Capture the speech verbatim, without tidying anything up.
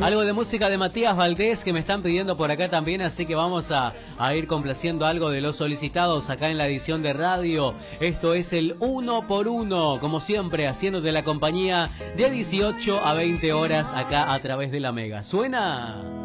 Algo de música de Matías Valdés que me están pidiendo por acá también, así que vamos a, a ir complaciendo algo de los solicitados acá en la edición de radio. Esto es el uno por uno, como siempre, haciéndote la compañía de dieciocho a veinte horas acá a través de la Mega. ¿Suena?